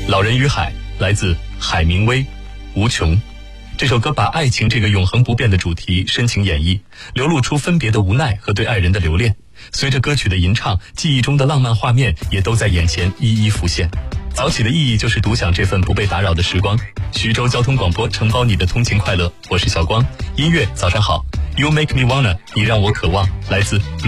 老人与海来自海明威，无穷。这首歌把爱情这个永恒不变的主题深情演绎，流露出分别的无奈和对爱人的留恋。随着歌曲的吟唱，记忆中的浪漫画面也都在眼前一一浮现。早起的意义就是独享这份不被打扰的时光。徐州交通广播承包你的通勤快乐，我是小光。音乐早上好， You make me wanna， 你让我渴望，来自